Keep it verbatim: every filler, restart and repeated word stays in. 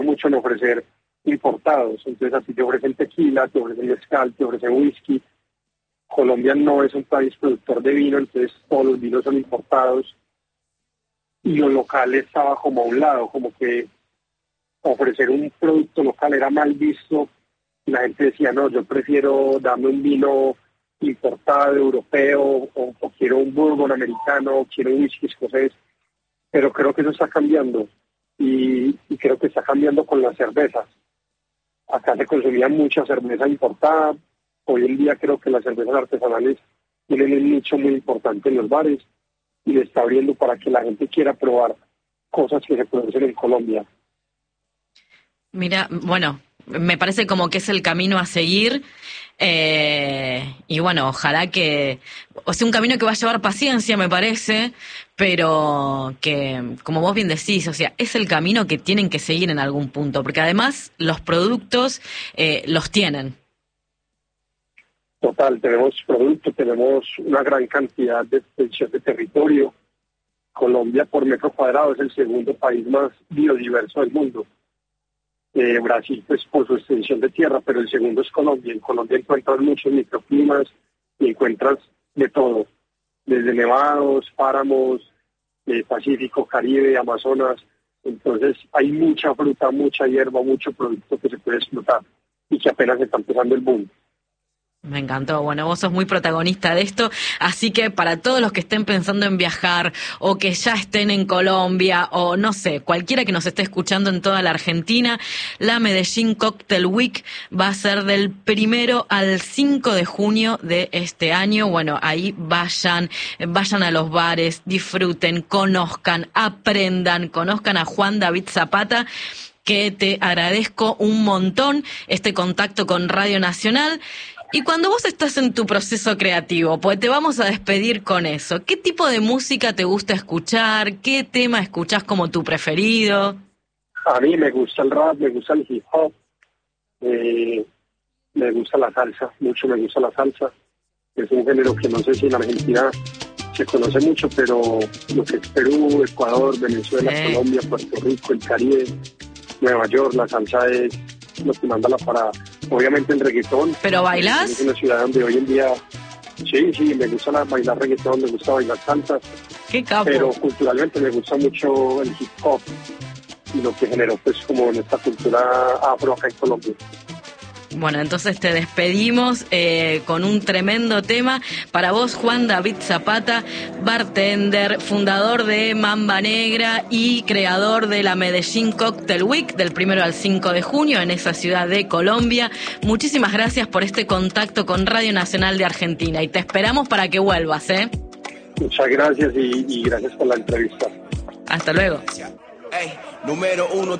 mucho en ofrecer importados. Entonces así te ofrecen tequila, te ofrecen mezcal, te ofrecen whisky. Colombia no es un país productor de vino, entonces todos los vinos son importados. Y lo local estaba como a un lado, como que ofrecer un producto local era mal visto. Y la gente decía, no, yo prefiero darme un vino importado, europeo, o, o quiero un bourbon americano, o quiero un whisky escocés. Pero creo que eso está cambiando. Y, y creo que está cambiando con las cervezas. Acá se consumía mucha cerveza importada. Hoy en día creo que las cervezas artesanales tienen un nicho muy importante en los bares y le está abriendo para que la gente quiera probar cosas que se producen en Colombia. Mira, bueno, me parece como que es el camino a seguir. Eh, y bueno, ojalá que, o sea, un camino que va a llevar paciencia, me parece, pero que, como vos bien decís, o sea, es el camino que tienen que seguir en algún punto, porque además los productos eh, los tienen. Total, tenemos productos, tenemos una gran cantidad de extensión de territorio. Colombia por metro cuadrado es el segundo país más biodiverso del mundo. Eh, Brasil, pues por su extensión de tierra, pero el segundo es Colombia. En Colombia encuentras muchos microclimas y encuentras de todo, desde nevados, páramos, eh, Pacífico, Caribe, Amazonas. Entonces hay mucha fruta, mucha hierba, mucho producto que se puede explotar y que apenas está empezando el boom. Me encantó. Bueno, vos sos muy protagonista de esto, así que para todos los que estén pensando en viajar o que ya estén en Colombia o no sé, cualquiera que nos esté escuchando en toda la Argentina, la Medellín Cocktail Week va a ser del primero al cinco de junio de este año. Bueno, ahí vayan, vayan a los bares, disfruten, conozcan, aprendan, conozcan a Juan David Zapata, que te agradezco un montón este contacto con Radio Nacional. Y cuando vos estás en tu proceso creativo, pues te vamos a despedir con eso, ¿qué tipo de música te gusta escuchar? ¿Qué tema escuchás como tu preferido? A mí me gusta el rap, me gusta el hip hop, eh, me gusta la salsa, mucho me gusta la salsa. Es un género que no sé si en Argentina se conoce mucho, pero lo que es Perú, Ecuador, Venezuela, sí. Colombia, Puerto Rico, el Caribe, Nueva York, la salsa es lo que manda la parada. Obviamente el reggaetón. ¿Pero bailás? Es una ciudad donde hoy en día, sí, sí, me gusta la, bailar reggaetón, me gusta bailar salsa. ¡Qué capo! Pero culturalmente me gusta mucho el hip hop y lo que generó pues como en esta cultura afro acá en Colombia. Bueno, entonces te despedimos eh, con un tremendo tema para vos, Juan David Zapata, bartender, fundador de Mamba Negra y creador de la Medellín Cocktail Week del primero al cinco de junio en esa ciudad de Colombia. Muchísimas gracias por este contacto con Radio Nacional de Argentina y te esperamos para que vuelvas, ¿eh? Muchas gracias y, y gracias por la entrevista. Hasta luego. Hey, número uno.